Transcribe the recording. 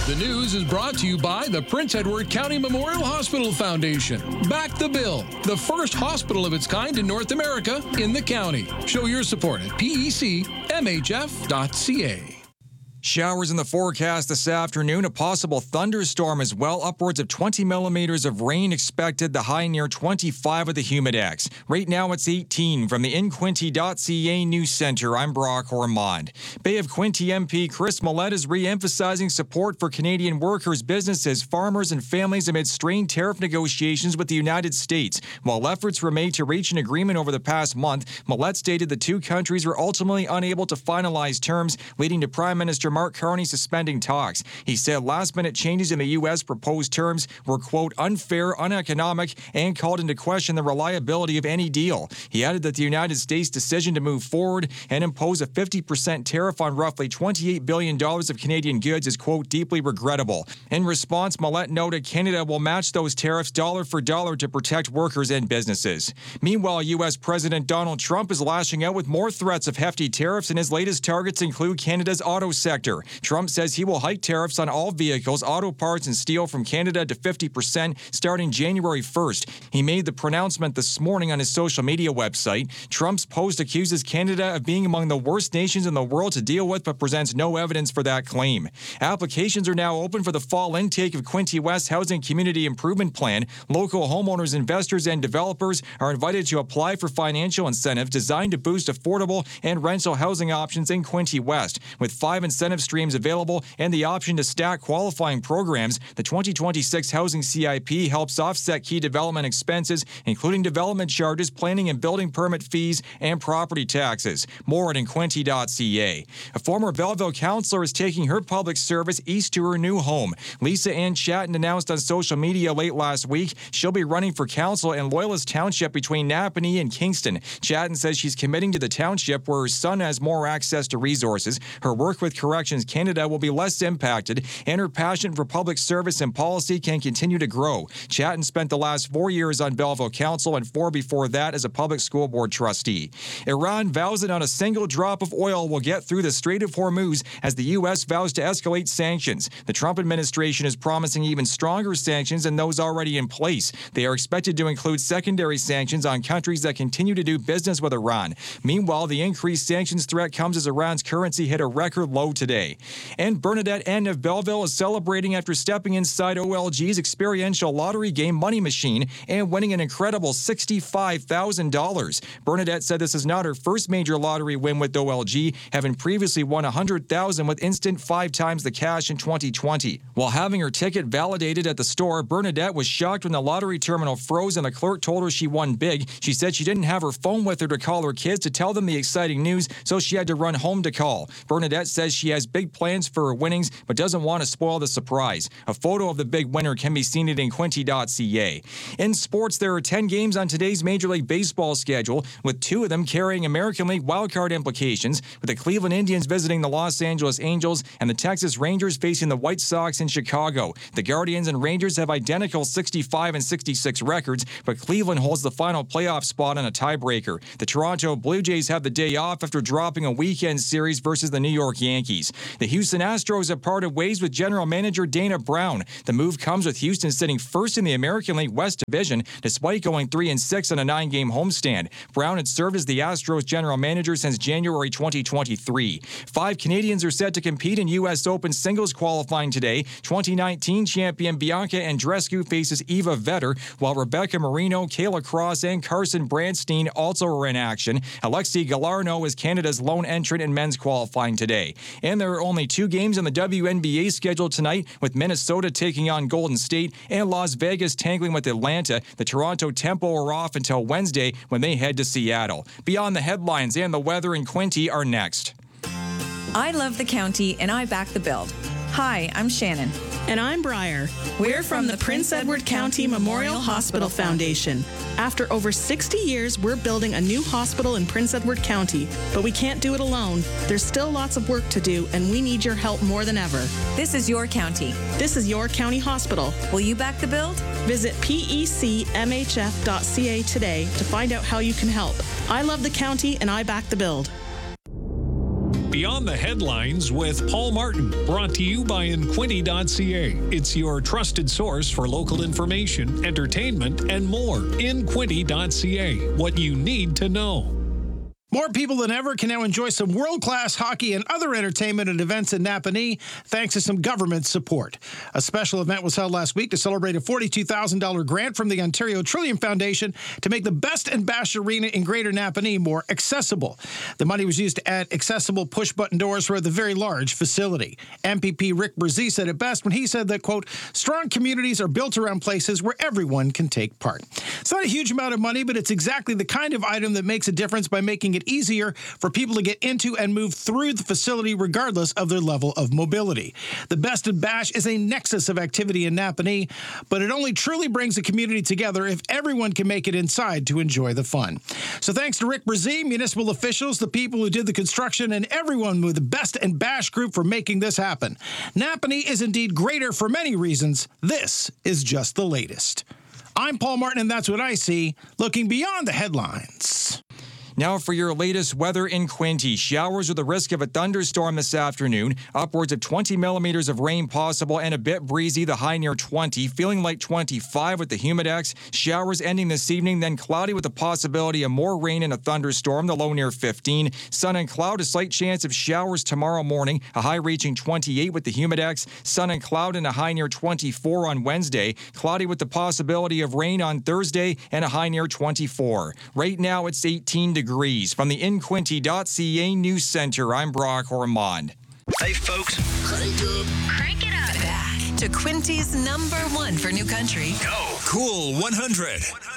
The news is brought to you by the Prince Edward County Memorial Hospital Foundation. Back the Bill, the first hospital of its kind in North America in the county. Show your support at pecmhf.ca. Showers in the forecast this afternoon. A possible thunderstorm as well. Upwards of 20 millimeters of rain expected. The high near 25 with the humidex. Right now it's 18. From the InQuinte.ca News Center, I'm Brock Ormond. Bay of Quinte MP Chris Mallette is re-emphasizing support for Canadian workers, businesses, farmers, and families amid strained tariff negotiations with the United States. While efforts were made to reach an agreement over the past month, Mallette stated the two countries were ultimately unable to finalize terms, leading to Prime Minister Mark Carney suspending talks. He said last-minute changes in the U.S. proposed terms were, quote, unfair, uneconomic, and called into question the reliability of any deal. He added that the United States' decision to move forward and impose a 50% tariff on roughly $28 billion of Canadian goods is, quote, deeply regrettable. In response, Mallette noted Canada will match those tariffs dollar for dollar to protect workers and businesses. Meanwhile, U.S. President Donald Trump is lashing out with more threats of hefty tariffs, and his latest targets include Canada's auto sector. Trump says he will hike tariffs on all vehicles, auto parts, and steel from Canada to 50% starting January 1st. He made the pronouncement this morning on his social media website. Trump's post accuses Canada of being among the worst nations in the world to deal with, but presents no evidence for that claim. Applications are now open for the fall intake of Quinte West Housing Community Improvement Plan. Local homeowners, investors, and developers are invited to apply for financial incentives designed to boost affordable and rental housing options in Quinte West. With 5 incentive streams available and the option to stack qualifying programs, the 2026 Housing CIP helps offset key development expenses, including development charges, planning and building permit fees, and property taxes. More at InQuinte.ca. A former Belleville councillor is taking her public service east to her new home. Lisa Ann Chatton announced on social media late last week she'll be running for council in Loyalist Township between Napanee and Kingston. Chatton says she's committing to the township where her son has more access to resources. Her work with Corrections Canada will be less impacted, and her passion for public service and policy can continue to grow. Chatton spent the last 4 years on Belleville Council and 4 before that as a public school board trustee. Iran vows that not a single drop of oil will get through the Strait of Hormuz as the U.S. vows to escalate sanctions. The Trump administration is promising even stronger sanctions than those already in place. They are expected to include secondary sanctions on countries that continue to do business with Iran. Meanwhile, the increased sanctions threat comes as Iran's currency hit a record low today. And Bernadette N. of Belleville is celebrating after stepping inside OLG's experiential lottery game money machine and winning an incredible $65,000. Bernadette said this is not her first major lottery win with OLG, having previously won $100,000 with instant 5 times the cash in 2020. While having her ticket validated at the store, Bernadette was shocked when the lottery terminal froze and the clerk told her she won big. She said she didn't have her phone with her to call her kids to tell them the exciting news, so she had to run home to call. Bernadette says she has big plans for her winnings, but doesn't want to spoil the surprise. A photo of the big winner can be seen at InQuinte.ca. In sports, there are 10 games on today's Major League Baseball schedule, with 2 of them carrying American League wildcard implications, with the Cleveland Indians visiting the Los Angeles Angels and the Texas Rangers facing the White Sox in Chicago. The Guardians and Rangers have identical 65 and 66 records, but Cleveland holds the final playoff spot on a tiebreaker. The Toronto Blue Jays have the day off after dropping a weekend series versus the New York Yankees. The Houston Astros have parted ways with general manager Dana Brown. The move comes with Houston sitting first in the American League West Division, despite going 3-6 on a 9-game homestand. Brown had served as the Astros general manager since January 2023. 5 Canadians are set to compete in U.S. Open singles qualifying today. 2019 champion Bianca Andreescu faces Eva Vetter, while Rebecca Marino, Kayla Cross, and Carson Brandstein also are in action. Alexei Galarno is Canada's lone entrant in men's qualifying today. And there are only 2 games on the WNBA schedule tonight, with Minnesota taking on Golden State and Las Vegas tangling with Atlanta. The Toronto Tempo are off until Wednesday when they head to Seattle. Beyond the headlines and the weather in Quinte are next. I love the county and I back the build. Hi, I'm Shannon. And I'm Briar. We're from the Prince Edward County Memorial Hospital Foundation. After over 60 years, we're building a new hospital in Prince Edward County, but we can't do it alone. There's still lots of work to do, and we need your help more than ever. This is your county. This is your county hospital. Will you back the build? Visit pecmhf.ca today to find out how you can help. I love the county, and I back the build. Beyond the Headlines with Paul Martin, brought to you by Inquinty.ca. It's your trusted source for local information, entertainment, and more. Inquinty.ca, what you need to know. More people than ever can now enjoy some world-class hockey and other entertainment and events in Napanee thanks to some government support. A special event was held last week to celebrate a $42,000 grant from the Ontario Trillium Foundation to make the Best and Bash Arena in Greater Napanee more accessible. The money was used to add accessible push-button doors for the very large facility. MPP Rick Brzee said it best when he said that, quote, strong communities are built around places where everyone can take part. It's not a huge amount of money, but it's exactly the kind of item that makes a difference by making it easier for people to get into and move through the facility regardless of their level of mobility. The Best and Bash is a nexus of activity in Napanee, but it only truly brings the community together if everyone can make it inside to enjoy the fun. So thanks to Rick Brzee, municipal officials, the people who did the construction, and everyone with the Best and Bash group for making this happen. Napanee is indeed greater for many reasons. This is just the latest. I'm Paul Martin, and that's what I see, looking beyond the headlines. Now for your latest weather in Quinte. Showers with the risk of a thunderstorm this afternoon. Upwards of 20 millimeters of rain possible and a bit breezy, the high near 20. Feeling like 25 with the humidex. Showers ending this evening, then cloudy with the possibility of more rain and a thunderstorm, the low near 15. Sun and cloud, a slight chance of showers tomorrow morning. A high reaching 28 with the humidex. Sun and cloud and a high near 24 on Wednesday. Cloudy with the possibility of rain on Thursday and a high near 24. Right now it's 18 degrees. From the Inquinty.ca News Center, I'm Brock Ormond. Hey, folks. Crank it up. Back to Quinty's #1 for new country. Go. Cool 100.